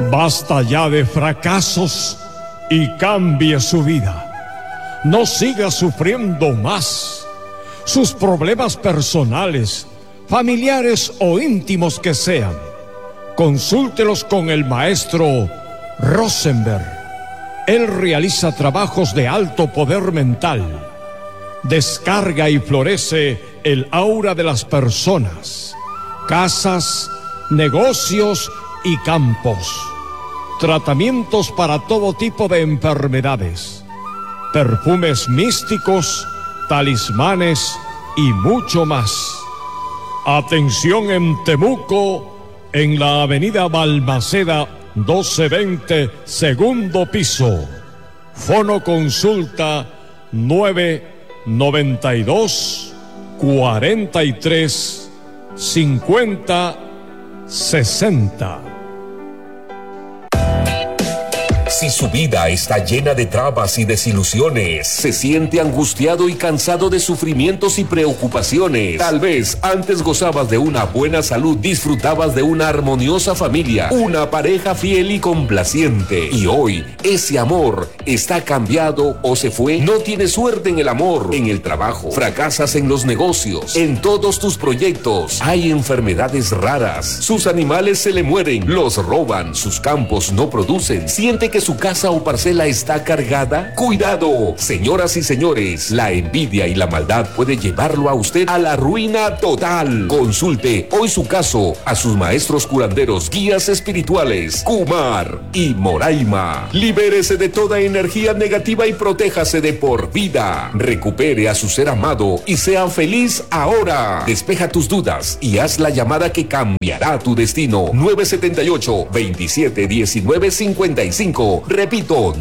Basta ya de fracasos y cambie su vida. No siga sufriendo más. Sus problemas personales, familiares o íntimos que sean, consúltelos con el maestro Rosenberg. Él realiza trabajos de alto poder mental. Descarga y florece el aura de las personas, casas, negocios y campos. Tratamientos para todo tipo de enfermedades, perfumes místicos, talismanes y mucho más. Atención en Temuco, en la avenida Balmaceda 1220, segundo piso. Fono consulta 992 43 50 60. Si su vida está llena de trabas y desilusiones, se siente angustiado y cansado de sufrimientos y preocupaciones, tal vez antes gozabas de una buena salud, disfrutabas de una armoniosa familia, una pareja fiel y complaciente, y hoy ese amor está cambiado o se fue. No tienes suerte en el amor, en el trabajo, fracasas en los negocios, en todos tus proyectos. Hay enfermedades raras, sus animales se le mueren, los roban, sus campos no producen. Siente que su casa o parcela está cargada. ¡Cuidado! Señoras y señores, la envidia y la maldad puede llevarlo a usted a la ruina total. Consulte hoy su caso a sus maestros curanderos, guías espirituales, Kumar y Moraima. Libérese de toda energía negativa y protéjase de por vida. Recupere a su ser amado y sea feliz ahora. Despeja tus dudas y haz la llamada que cambiará tu destino. 978-2719-55. Repito,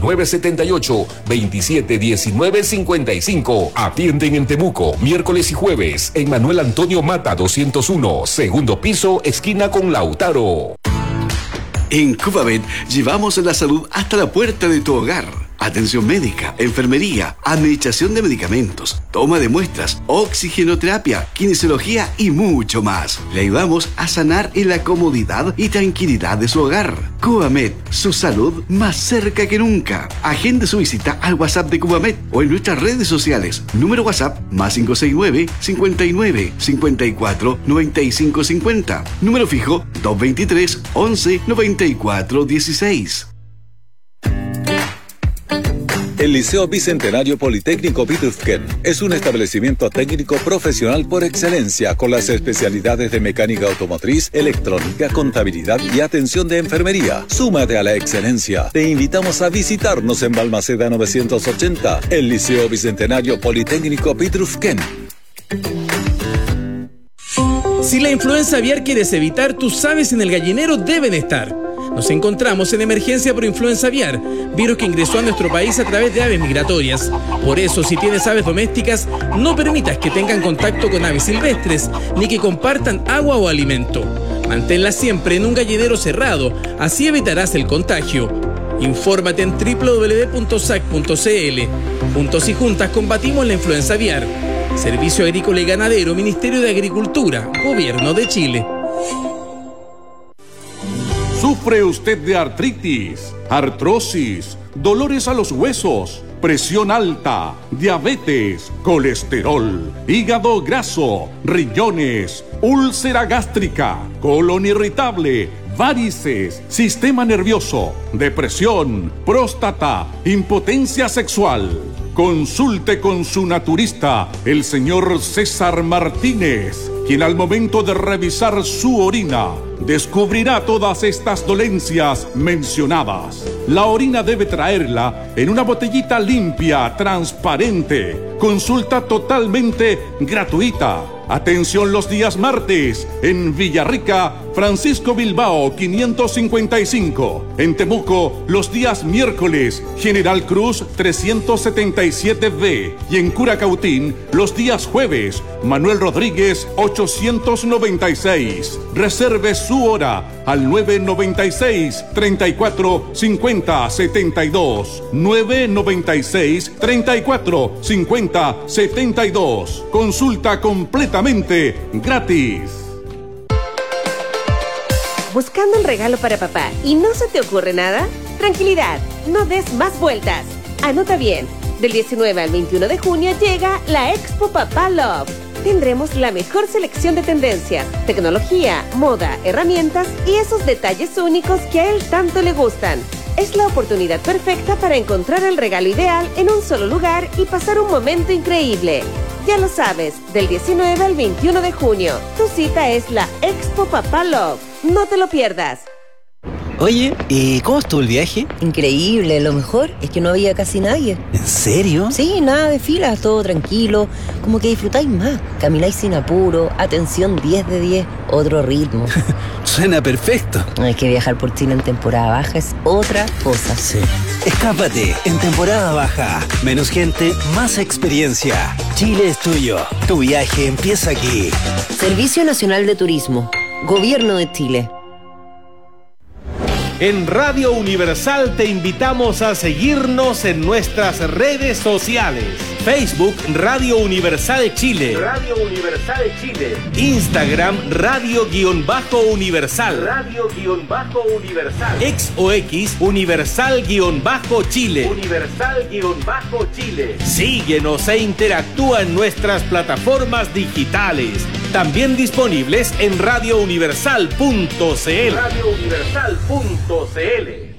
978-2719-55. Atienden en Temuco, miércoles y jueves, en Manuel Antonio Mata 201, segundo piso, esquina con Lautaro. En Cubamed llevamos la salud hasta la puerta de tu hogar. Atención médica, enfermería, administración de medicamentos, toma de muestras, oxigenoterapia, kinesiología y mucho más. Le ayudamos a sanar en la comodidad y tranquilidad de su hogar. Cubamed, su salud más cerca que nunca. Agende su visita al WhatsApp de Cubamed o en nuestras redes sociales. Número WhatsApp +569 59 54 95 50. Número fijo 223 11 94 16. El Liceo Bicentenario Politécnico Pitufquén es un establecimiento técnico profesional por excelencia con las especialidades de mecánica automotriz, electrónica, contabilidad y atención de enfermería. Súmate a la excelencia. Te invitamos a visitarnos en Balmaceda 980, el Liceo Bicentenario Politécnico Pitufquén. Si la influenza aviar quieres evitar, tus aves en el gallinero deben estar. Nos encontramos en emergencia por influenza aviar, virus que ingresó a nuestro país a través de aves migratorias. Por eso, si tienes aves domésticas, no permitas que tengan contacto con aves silvestres, ni que compartan agua o alimento. Manténlas siempre en un gallinero cerrado, así evitarás el contagio. Infórmate en www.sac.cl. Juntos y juntas combatimos la influenza aviar. Servicio Agrícola y Ganadero, Ministerio de Agricultura, Gobierno de Chile. ¿Sufre usted de artritis, artrosis, dolores a los huesos, presión alta, diabetes, colesterol, hígado graso, riñones, úlcera gástrica, colon irritable, varices, sistema nervioso, depresión, próstata, impotencia sexual? Consulte con su naturista, el señor César Martínez, quien al momento de revisar su orina descubrirá todas estas dolencias mencionadas. La orina debe traerla en una botellita limpia, transparente. Consulta totalmente gratuita. Atención los días martes en Villarrica, Francisco Bilbao 555. En Temuco los días miércoles, General Cruz 377B. Y en Curacautín los días jueves, Manuel Rodríguez 896. Reserve su hora al 996 34 50 72. 996 34 50 72. Consulta completamente gratis. ¿Buscando el regalo para papá y no se te ocurre nada? Tranquilidad, no des más vueltas. Anota bien, del 19 al 21 de junio llega la Expo Papá Love. Tendremos la mejor selección de tendencias, tecnología, moda, herramientas y esos detalles únicos que a él tanto le gustan. Es la oportunidad perfecta para encontrar el regalo ideal en un solo lugar y pasar un momento increíble. Ya lo sabes, del 19 al 21 de junio, tu cita es la Expo Papá Love. No te lo pierdas. Oye, ¿y cómo estuvo el viaje? Increíble, lo mejor es que no había casi nadie. ¿En serio? Sí, nada de filas, todo tranquilo, como que disfrutáis más, camináis sin apuro, atención 10 de 10, otro ritmo. Suena perfecto. Es que viajar por Chile en temporada baja es otra cosa. Sí. Escápate en temporada baja. Menos gente, más experiencia. Chile es tuyo. Tu viaje empieza aquí. Servicio Nacional de Turismo, Gobierno de Chile. En Radio Universal te invitamos a seguirnos en nuestras redes sociales. Facebook Radio Universal Chile. Radio Universal Chile. Instagram Radio-Universal. Radio-Universal. Ex o X Universal-Chile. Universal-Chile. Síguenos e interactúa en nuestras plataformas digitales. También disponibles en radiouniversal.cl. radiouniversal.cl.